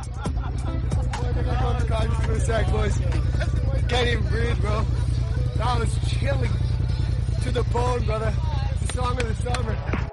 We're gonna go to college for a sec, boys. Can't even breathe, bro. That was chilling to the bone, brother. The song of the summer.